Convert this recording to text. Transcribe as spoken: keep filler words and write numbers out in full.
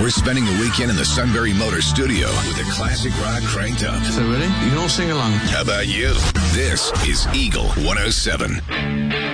We're spending the weekend in the Sunbury Motor Studio with the classic rock cranked up. So ready? You can all sing along. How about you? This is Eagle one oh seven.